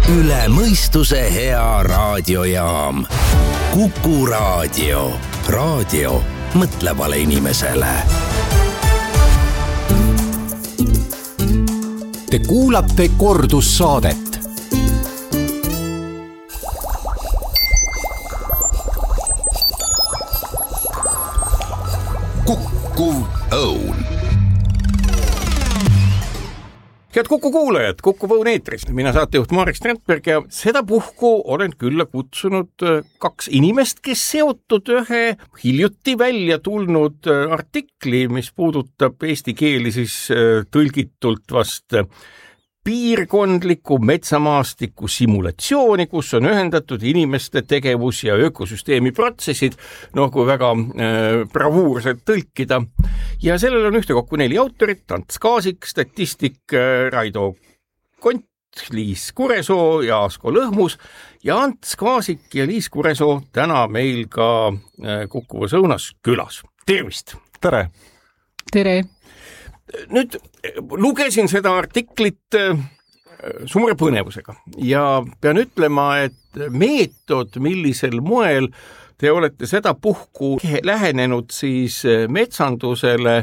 Üle mõistuse hea raadiojaam. Kuku Raadio. Raadio mõtlevale inimesele. Te kuulate kordussaadet. Kuku Õun. Head Kuku kuulajad, Kuku Õun eetris. Mina saatejuht Marek Strandberg ja seda puhku olen külla kutsunud kaks inimest, kes seotud ühe hiljuti välja tulnud artikli, mis puudutab eesti keeli siis tõlgitult vast piirkondliku metsamaastiku simulatsiooni, kus on ühendatud inimeste tegevus ja ökosüsteemi protsessid, kui väga bravuurselt tõlkida. Ja sellel on ühtekokku 4 autorit, Ants Kaasik, statistik Raido Kont, Liis Kuresoo ja Asko Lõhmus. Ja Ants Kaasik ja Liis Kuresoo täna meil ka Kukuvas Õunas külas. Tervist! Tere! Tere! Nüüd lugesin seda artiklit suure põnevusega ja pean ütlema, et meetod, millisel moel te olete seda puhku lähenenud siis metsandusele,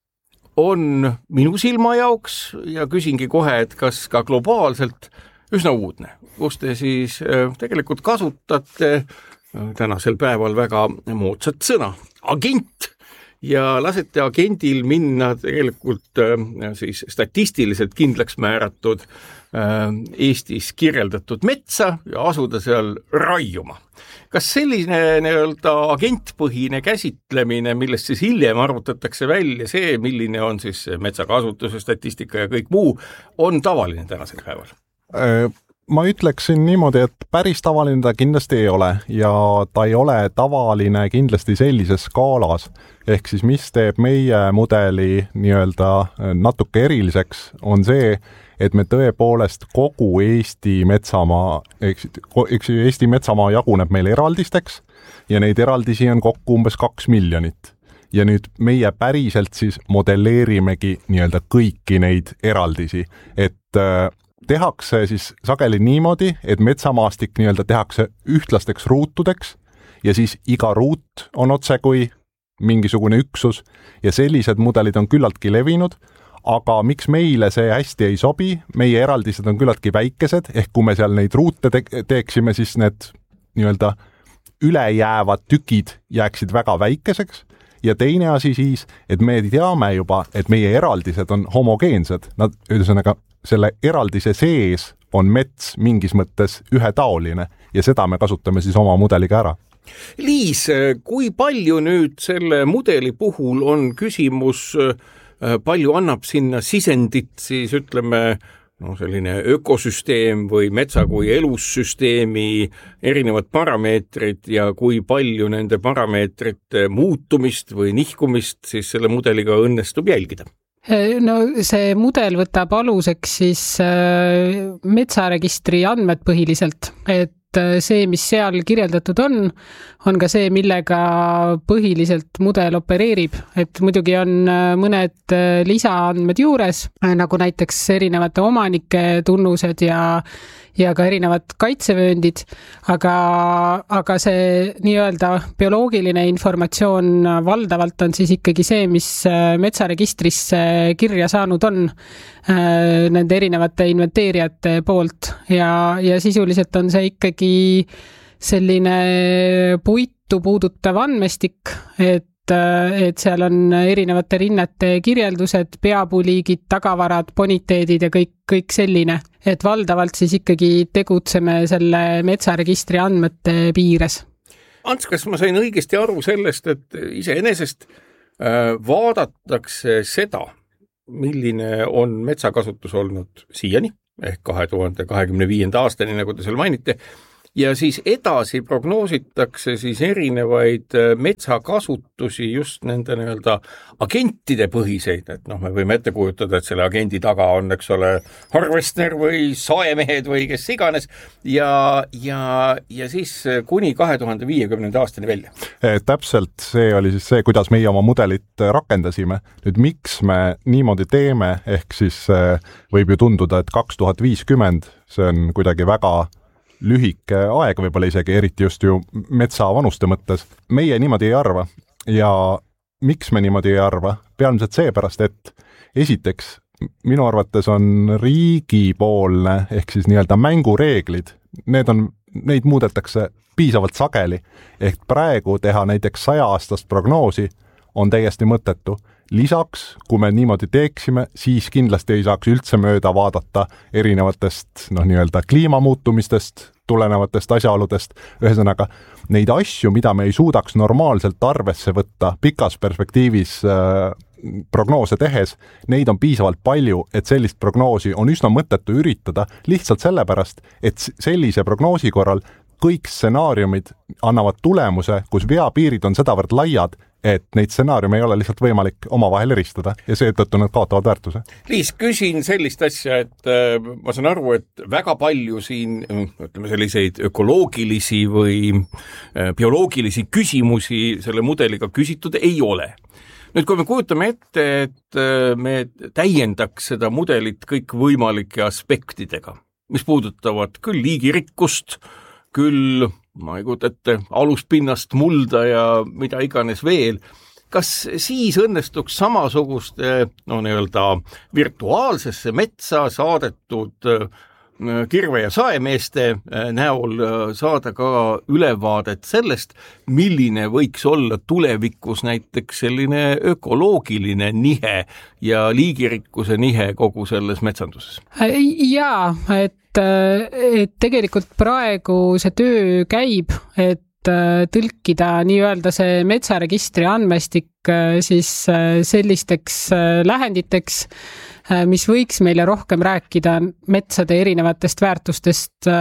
on minu silma jaoks ja küsingi kohe, et kas ka globaalselt üsna uudne, kus te siis tegelikult kasutate tänasel päeval väga moodsat sõna, agent. Ja lasete agendil minna tegelikult siis statistiliselt kindlaks määratud Eestis kirjeldatud metsa ja asuda seal raiuma. Kas selline agentpõhine käsitlemine, millest siis hiljem arvutatakse välja see, milline on siis metsakasutuse statistika ja kõik muu, on tavaline tänasel päeval? Ma ütleksin niimoodi, et päris tavaline ta kindlasti ei ole ja ta ei ole tavaline kindlasti sellises skaalas. Ehk siis mis teeb meie mudeli natuke eriliseks, on see, et me tõepoolest kogu Eesti metsamaa, Eesti metsamaa jaguneb meil eraldisteks ja neid eraldisi on kokku umbes 2 miljonit. Ja nüüd meie päriselt siis modelleerimegi kõiki neid eraldisi, et tehakse siis sageli niimoodi, et metsamaastik tehakse ühtlasteks ruutudeks ja siis iga ruut on otse kui mingisugune üksus ja sellised mudelid on küllaltki levinud, aga miks meile see hästi ei sobi, meie eraldised on küllaltki väikesed, ehk kui me seal neid ruute teeksime, siis need ülejäävad tükid jääksid väga väikeseks ja teine asi siis, et me teame juba, et meie eraldised on homogeensed, nad ühesõnaga selle eraldise sees on mets mingis mõttes ühetaoline ja seda me kasutame siis oma mudeliga ära. Liis, kui palju nüüd selle mudeli puhul on küsimus, palju annab sinna sisendit siis ütleme selline ökosüsteem või metsa kui elussüsteemi erinevad parameetrid ja kui palju nende parameetrite muutumist või nihkumist siis selle mudeliga õnnestub jälgida? No see mudel võtab aluseks siis metsaregistri andmed põhiliselt, et see, mis seal kirjeldatud on ka see, millega põhiliselt mudel opereerib, et muidugi on mõned lisaandmed juures, nagu näiteks erinevate omanike tunnused ja ka erinevad kaitsevööndid, aga see bioloogiline informatsioon valdavalt on siis ikkagi see, mis metsaregistrisse kirja saanud on nende erinevate inventeerijate poolt ja sisuliselt on see ikkagi selline puitu puudutav andmestik, et seal on erinevate rinnete kirjeldused, peapuuliigid, tagavarad, boniteedid ja kõik selline, et valdavalt siis ikkagi tegutseme selle metsaregistri andmete piires. Ants, kas ma sain õigesti aru sellest, et iseenesest vaadatakse seda, milline on metsakasutus olnud siiani, ehk 2025. aastani, nagu te seal mainite, ja siis edasi prognoositakse siis erinevaid metsakasutusi just nende nii-öelda agentide põhiseid, et noh, me võime ette kujutada, et selle agendi taga on, eks ole, harvester või saemehed või kes iganes ja siis kuni 2050. aastani välja. Täpselt, see oli siis see, kuidas meie oma mudelit rakendasime. Nüüd miks me niimoodi teeme, ehk siis võib ju tunduda, et 2050, see on kuidagi väga lühike aeg, võib-olla isegi eriti just ju metsa vanuste mõttes. Meie niimoodi ei arva ja miks me niimoodi ei arva? Peamiselt seepärast, et esiteks minu arvates on riigipoolne ehk siis nii-öelda mängureeglid, neid muudetakse piisavalt sageli, ehk praegu teha näiteks 100-aastast prognoosi on täiesti mõttetu. Lisaks, kui me niimoodi teeksime, siis kindlasti ei saaks üldse mööda vaadata erinevatest nii-öelda kliimamuutumistest tulenevatest asjaoludest. Ühesõnaga, neid asju, mida me ei suudaks normaalselt arvesse võtta pikas perspektiivis prognoose tehes, neid on piisavalt palju, et sellist prognoosi on üsna mõttetu üritada lihtsalt sellepärast, et sellise prognoosi korral kõik stsenaariumid annavad tulemuse, kus veapiirid on sedavõrd laiad, et neid stsenaariume ei ole lihtsalt võimalik omavahel eristada ja seetõttu nad kaotavad väärtuse. Liis, küsin sellist asja, et ma saan aru, et väga palju siin ütleme selliseid ökoloogilisi või bioloogilisi küsimusi selle mudeliga küsitud ei ole. Nüüd, kui me kujutame ette, et me täiendaks seda mudelit kõik võimalike aspektidega, mis puudutavad küll liigirikkust, küll, ma ei kujuta ette, aluspinnast, mulda ja mida iganes veel, kas siis õnnestuks samasuguste nii-öelda virtuaalsesse metsa saadetud kirve- ja saemeeste näol saada ka ülevaadet sellest, milline võiks olla tulevikus näiteks selline ökoloogiline nihe ja liigirikkuse nihe kogu selles metsanduses? Jaa, et tegelikult praegu see töö käib, et tõlkida nii-öelda see metsaregistri andmestik siis sellisteks lähenditeks, mis võiks meile rohkem rääkida metsade erinevatest väärtustest,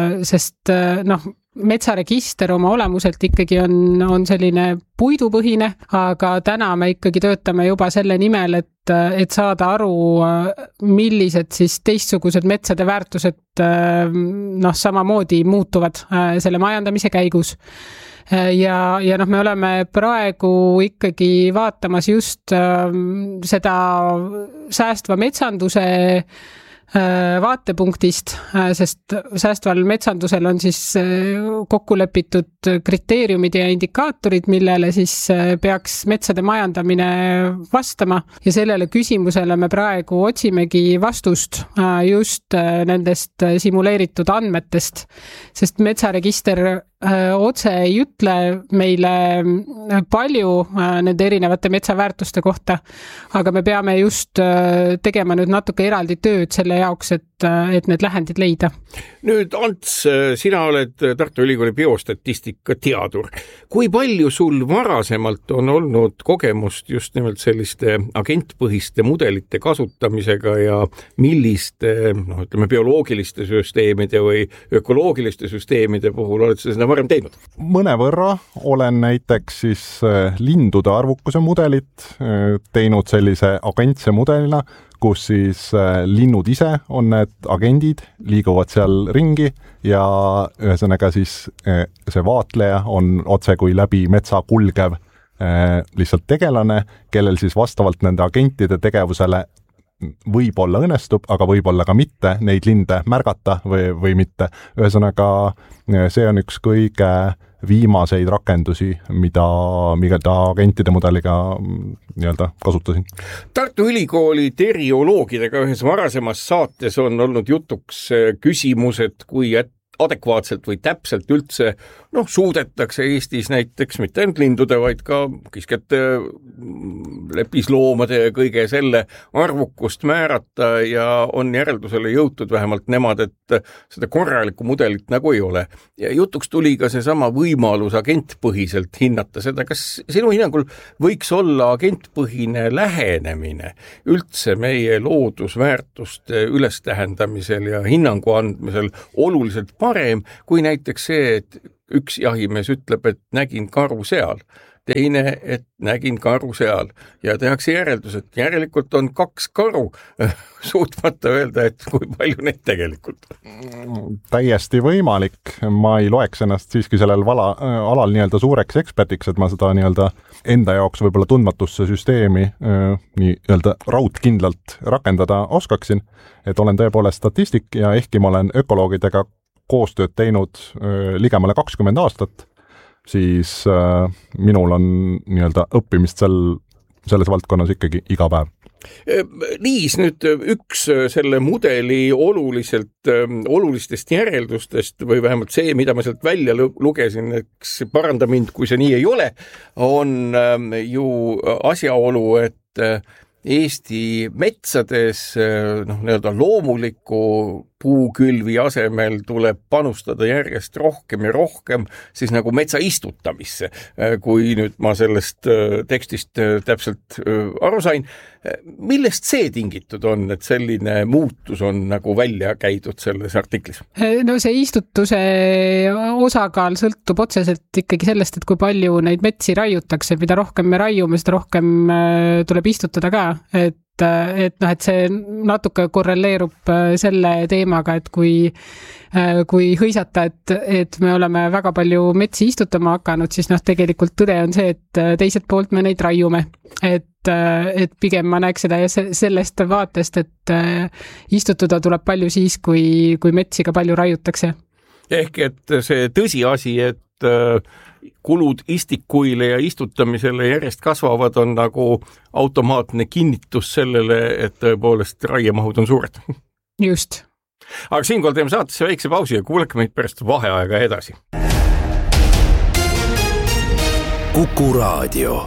sest metsaregister oma olemuselt ikkagi on selline puidupõhine, aga täna me ikkagi töötame juba selle nimel, et saada aru, millised siis teistsugused metsade väärtused samamoodi muutuvad selle majandamise käigus. Ja me oleme praegu ikkagi vaatamas just seda säästva metsanduse vaatepunktist, sest säästval metsandusel on siis kokku lepitud kriteeriumid ja indikaatorid, millele siis peaks metsade majandamine vastama ja sellele küsimusele me praegu otsimegi vastust just nendest simuleeritud andmetest, sest metsaregister otse ei ütle meile palju nende erinevate metsaväärtuste kohta, aga me peame just tegema nüüd natuke eraldi tööd selle jaoks, et need lähendid leida. Nüüd, Ants, sina oled Tartu Ülikooli biostatistika teadur. Kui palju sul varasemalt on olnud kogemust just nimelt selliste agentpõhiste mudelite kasutamisega ja milliste, bioloogiliste süsteemide või ökoloogiliste süsteemide puhul oled sa seda varem teinud? Mõnevõrra olen näiteks siis lindude arvukuse mudelit teinud sellise agentse mudelina, kus siis linnud ise on need agendid, liiguvad seal ringi ja ühesõnaga siis see vaatleja on otse kui läbi metsa kulgev lihtsalt tegelane, kellel siis vastavalt nende agentide tegevusele võib-olla õnnestub, aga võib-olla ka mitte neid linde märgata või mitte. Ühesõnaga, see on üks kõige viimaseid rakendusi, mida agentide mudeliga nii-öelda kasutasin. Tartu Ülikooli terioloogidega ühes varasemas saates on olnud jutuks küsimus, et kui adekvaatselt või täpselt üldse suudetakse Eestis näiteks mitte ainult lindude, vaid ka kiskete, lepisloomade ja kõige selle arvukust määrata ja on järeldusele jõutud vähemalt nemad, et seda korralikku mudelit nagu ei ole. Ja jutuks tuli ka seesama võimalus agentpõhiselt hinnata seda, kas sinu hinnangul võiks olla agentpõhine lähenemine üldse meie loodusväärtuste ülestähendamisel ja hinnangu andmisel oluliselt parem kui näiteks see, et üks jahimees ütleb, et nägin karu seal, teine, et nägin karu seal ja tehakse järeldus, et järelikult on 2 karu, suutmata öelda, et kui palju neid tegelikult on. Täiesti võimalik, ma ei loeks ennast siiski sellel alal nii-öelda suureks ekspertiks, et ma seda nii-öelda enda jaoks võib-olla tundmatusse süsteemi nii-öelda raudkindlalt rakendada oskaksin, et olen tõepoolest statistik ja ehkki ma olen ökoloogidega koostööd teinud ligemale 20 aastat, siis minul on nii-öelda õppimist selles valdkonnas ikkagi iga päev. Liis, nüüd üks selle mudeli olulistest järeldustest või vähemalt see, mida ma sealt välja lugesin, eks paranda mind, kui see nii ei ole, on ju asjaolu, et Eesti metsades nii-öelda loomuliku puukülvi asemel tuleb panustada järjest rohkem ja rohkem siis nagu metsa istutamisse, kui nüüd ma sellest tekstist täpselt aru sain. Millest see tingitud on, et selline muutus on nagu välja käidud selles artiklis? No see istutuse osakaal sõltub otseselt ikkagi sellest, et kui palju neid metsi raiutakse, mida rohkem me raiume, seda rohkem tuleb istutada ka, et see natuke korreleerub selle teemaga, et kui hõisata, et me oleme väga palju metsi istutama hakanud, siis tegelikult tõde on see, et teiselt poolt me neid raiume. Et pigem ma näeks seda sellest vaatest, et istutada tuleb palju siis, kui metsi ka palju raiutakse. Ehk et see tõsiasi, et kulud istikuile ja istutamisele järjest kasvavad, on nagu automaatne kinnitus sellele, et tõepoolest raiemahud on suured. Just. Aga siinkohal teeme saatesse väikse pausi ja kuulake meid pärast vaheaega edasi. Kuku Raadio.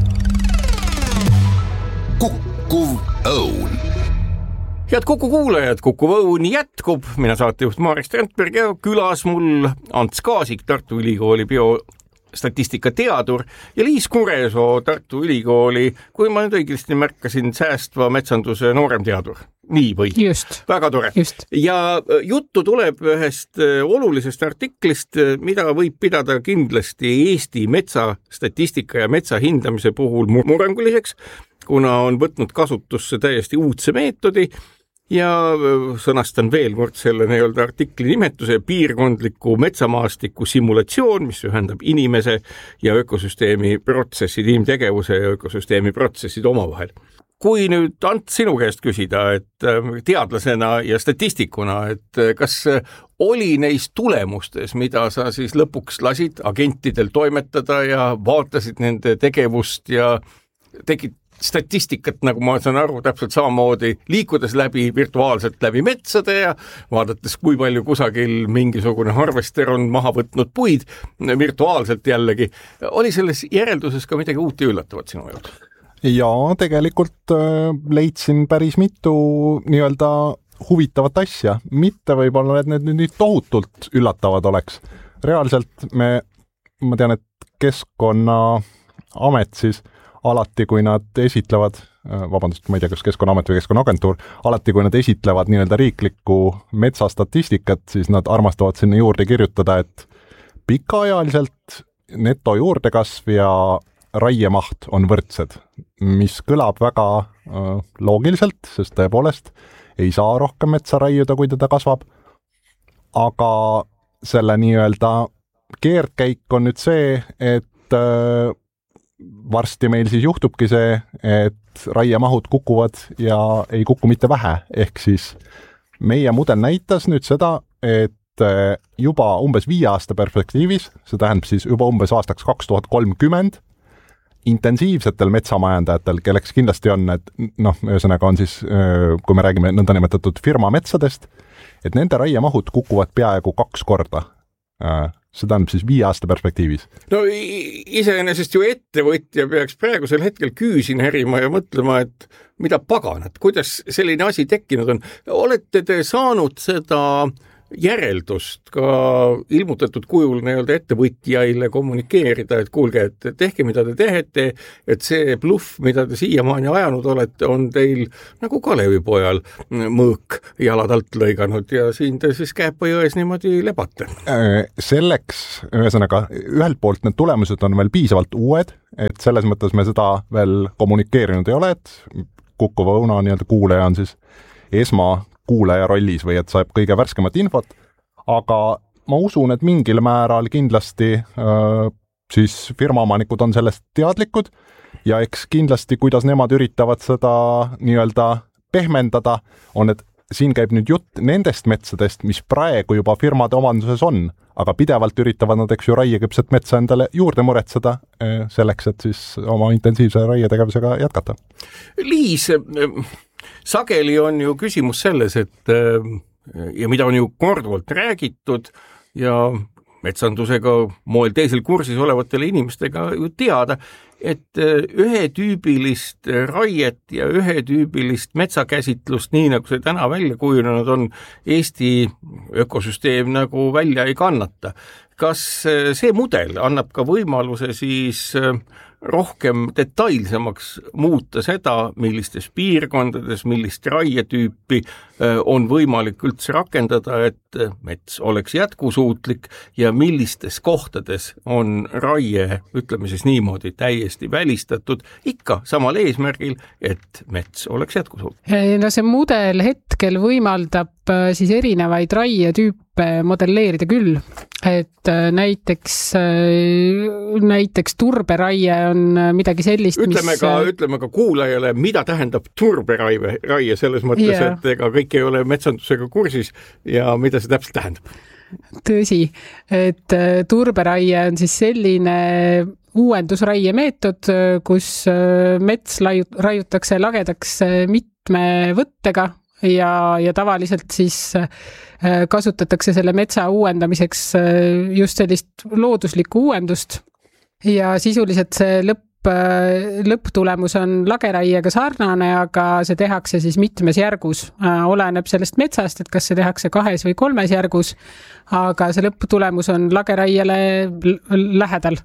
Kukkuv õun. Head Kuku kuulajad, Kukkuv õun jätkub. Mina saatejuht Marek Strandberg ja külas mul Ants Kaasik, Tartu Ülikooli biostatistika teadur ja Liis Kuresoo, Tartu Ülikooli, kui ma nüüd õigesti märkasin, säästva metsanduse nooremteadur. Nii või? Just. Väga tore. Just. Ja juttu tuleb ühest olulisest artiklist, mida võib pidada kindlasti Eesti metsastatistika ja metsa hindamise puhul murranguliseks, kuna on võtnud kasutusse täiesti uudse meetodi ja sõnastan veel kord selle nii-öelda artikli nimetuse piirkondliku metsamaastiku simulatsioon, mis ühendab inimese ja ökosüsteemi protsessid, inimtegevuse ja ökosüsteemi protsessid omavahel. Kui nüüd Ants sinu käest küsida, et teadlasena ja statistikuna, et kas oli neis tulemustes, mida sa siis lõpuks lasid agentidel toimetada ja vaatasid nende tegevust ja tegid statistikat, nagu ma saan aru, täpselt samamoodi liikudes virtuaalselt läbi metsade ja vaadates, kui palju kusagil mingisugune harvester on maha võtnud puid virtuaalselt jällegi. Oli selles järelduses ka midagi uut ja üllatavat sinu jaoks? Ja tegelikult leidsin päris mitu nii-öelda huvitavat asja. Mitte võib-olla, et need nüüd tohutult üllatavad oleks. Reaalselt ma tean, et Keskkonnaamet siis alati, kui nad esitlevad, ma ei tea, kas Keskkonnaamet või Keskkonnaagentuur, alati, kui nad esitlevad nii-öelda riiklikku metsastatistikat, siis nad armastavad sinna juurde kirjutada, et pikaajaliselt neto juurdekasv ja raiemaht on võrdsed, mis kõlab väga loogiliselt, sest tõepoolest ei saa rohkem metsa raiuda, kui teda kasvab. Aga selle nii-öelda keerdkäik on nüüd see, et varsti meil siis juhtubki see, et raiemahud kukuvad ja ei kuku mitte vähe. Ehk siis meie mudel näitas nüüd seda, et juba umbes 5 aasta perspektiivis, see tähendab siis juba umbes aastaks 2030, intensiivsetel metsamajandajatel, kelleks kindlasti on, et ühesõnaga on siis, kui me räägime nõndanimetatud firma metsadest, et nende raiemahud kukuvad peaaegu 2 korda. See tähendab siis 5 aasta perspektiivis. No iseenesest ju ettevõtja peaks praegusel hetkel küüsi närima ja mõtlema, et mida paganat, kuidas selline asi tekkinud on. Olete te saanud seda järeldust ka ilmutatud kujul nii-öelda ettevõtjaile kommunikeerida, et kuulge, et tehke, mida te tehete, et see bluff, mida te siiamaani ajanud olete, on teil nagu Kalevipojal mõõk jalad alt lõiganud ja siin te siis Käepajões niimoodi lebate. Selleks, ühesõnaga, ühelt poolt need tulemused on veel piisavalt uued, et selles mõttes me seda veel kommunikeerinud ei ole, et Kukuva Õuna nii-öelda kuulaja on siis esmakuulaja rollis või et saab kõige värskemat infot, aga ma usun, et mingil määral kindlasti siis firmaomanikud on sellest teadlikud ja eks kindlasti, kuidas nemad üritavad seda nii-öelda pehmendada, on, et siin käib nüüd jutt nendest metsadest, mis praegu juba firmade omanduses on, aga pidevalt üritavad nad, eks ju, raieküpset metsa endale juurde muretseda selleks, et siis oma intensiivse raietegevusega jätkata. Liis, sageli on ju küsimus selles, et ja mida on ju korduvalt räägitud ja metsandusega moel teisel kursis olevatele inimestega ju teada, et ühetüübilist raiet ja ühetüübilist metsakäsitlust, nii nagu see täna välja kujunenud on, Eesti ökosüsteem nagu välja ei kannata. Kas see mudel annab ka võimaluse siis rohkem detailsemaks muuta seda, millistes piirkondades, millist raietüüpi on võimalik üldse rakendada, et mets oleks jätkusuutlik ja millistes kohtades on raie, ütleme siis niimoodi, täiesti välistatud, ikka samal eesmärgil, et mets oleks jätkusuutlik. No see mudel hetkel võimaldab siis erinevaid raietüüpe modelleerida küll, et näiteks turberaie on midagi sellist, ütleme ka kuulajale, mida tähendab turberaie selles mõttes, et ega kõik ei ole metsandusega kursis ja mida see täpselt tähendab. Tõsi, et turberaie on siis selline uuendusraie meetod, kus mets raiutakse lagedaks mitme võttega ja tavaliselt siis kasutatakse selle metsa uuendamiseks just sellist looduslikku uuendust ja sisuliselt see lõpptulemus on lageraiega sarnane, aga see tehakse siis mitmes järgus. Oleneb sellest metsast, et kas see tehakse 2 või 3 järgus, aga see lõpptulemus on lageraiele lähedal.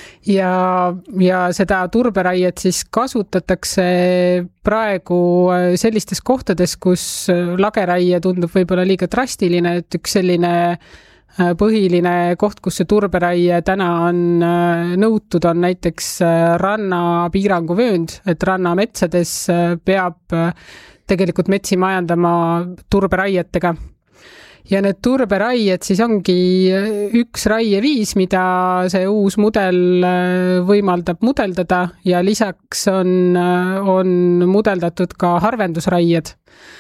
Ja seda turberaiet siis kasutatakse praegu sellistes kohtades, kus lageraie tundub võib-olla liiga drastiline, et üks selline põhiline koht, kus see turberaie täna on nõutud, on näiteks rannapiiranguvöönd, et rannametsades peab tegelikult metsi majandama turberaietega. Ja need turberaied siis ongi üks raieviis, mida see uus mudel võimaldab mudeldada ja lisaks on mudeldatud ka harvendusraied.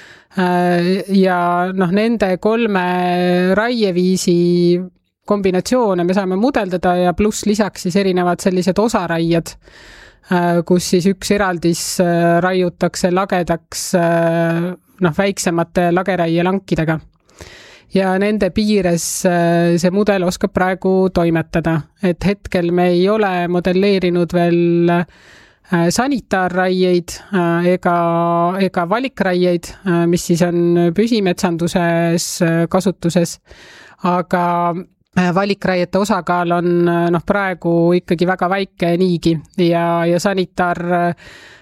Ja nende 3 raieviisi kombinatsioone me saame mudeldada ja pluss lisaks siis erinevad sellised osaraied, kus siis üks eraldis raiutakse lagedaks väiksemate lageraielankidega. Ja nende piires see mudel oskab praegu toimetada, et hetkel me ei ole modelleerinud veel sanitaarraieid ega valikraieid, mis siis on püsimetsanduses kasutuses, aga valikraiete osakaal on praegu ikkagi väga väike niigi ja sanitaarraied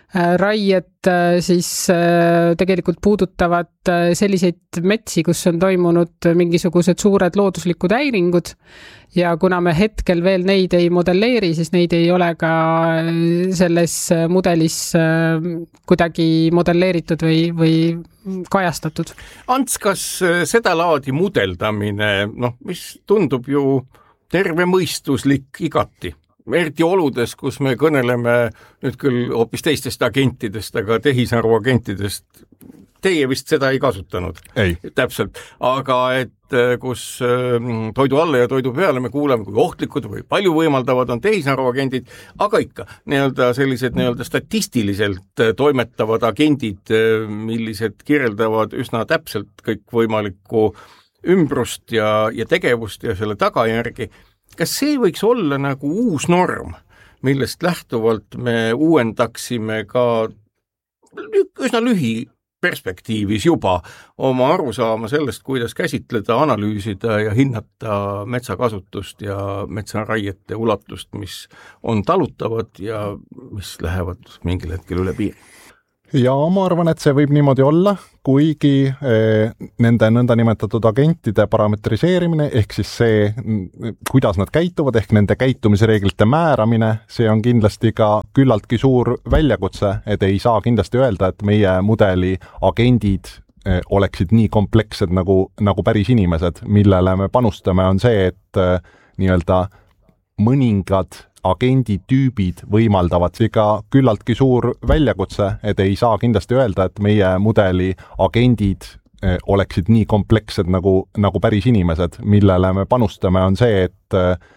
siis tegelikult puudutavad selliseid metsi, kus on toimunud mingisugused suured looduslikud häiringud ja kuna me hetkel veel neid ei modelleeri, siis neid ei ole ka selles mudelis kuidagi modelleeritud või kajastatud. Ants, kas seda laadi mudeldamine, mis tundub ju tervemõistuslik igati, eriti oludes, kus me kõneleme nüüd küll hoopis teistest agentidest, aga tehisaruagentidest, teie vist seda ei kasutanud? Ei. Täpselt, aga et kus toidu alla ja toidu peale me kuuleme, kui ohtlikud või palju võimaldavad on tehisaruagendid, aga ikka sellised statistiliselt toimetavad agendid, millised kirjeldavad üsna täpselt kõik võimalikku ümbrust ja tegevust ja selle tagajärgi. Kas see võiks olla nagu uus norm, millest lähtuvalt me uuendaksime ka üsna perspektiivis juba oma arusaama sellest, kuidas käsitleda, analüüsida ja hinnata metsakasutust ja metsaraiete ulatust, mis on talutavad ja mis lähevad mingil hetkel üle piiri. Ja ma arvan, et see võib niimoodi olla, kuigi nende nõndanimetatud agentide parametriseerimine ehk siis see, kuidas nad käituvad ehk nende käitumisreeglite määramine, see on kindlasti ka küllaltki suur väljakutse, et ei saa kindlasti öelda, et meie mudeli agendid oleksid nii komplekssed nagu päris inimesed. Millele me panustame on see, et nii-öelda mõningad agenditüübid võimaldavad ka küllaltki suur väljakutse, et ei saa kindlasti öelda, et meie mudeli agendid oleksid nii komplekssed nagu päris inimesed. Millele me panustame on see, et